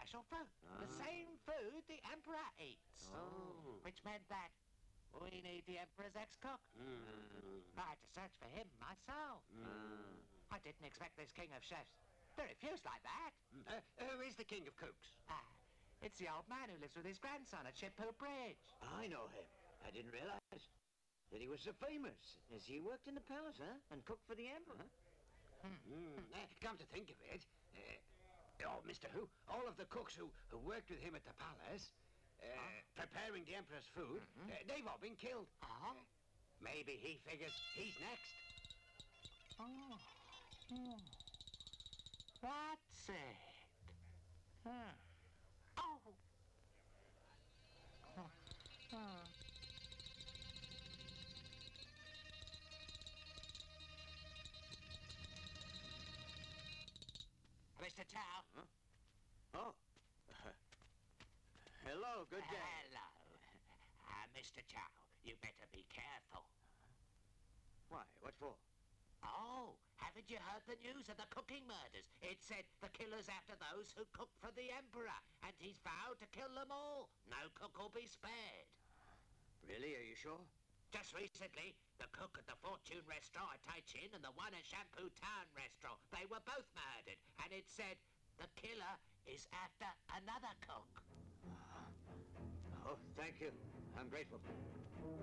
special food. The same food the Emperor eats. Which meant that we need the Emperor's ex-cook. I had to search for him myself. I didn't expect this king of chefs to refuse like that. Who is the king of cooks? It's the old man who lives with his grandson at Shippool Bridge. I know him. I didn't realize that he was so famous, as he worked in the palace, huh? And cooked for the emperor. Come to think of it, Mr. Who, all of the cooks who worked with him at the palace, preparing the emperor's food, they've all been killed. Maybe he figures he's next. That's it. Oh. Mr. Chow. Oh. Hello, good day. Hello. Mr. Chow, you better be careful. Why, what for? Oh, haven't you heard the news of the cooking murders? It said the killer's after those who cooked for the Emperor, and he's vowed to kill them all. No cook will be spared. Really, are you sure? Just recently, the cook at the Fortune restaurant at Tai Chin and the one at Shampoo Town restaurant, they were both murdered, and it said the killer is after another cook. Oh, thank you. I'm grateful.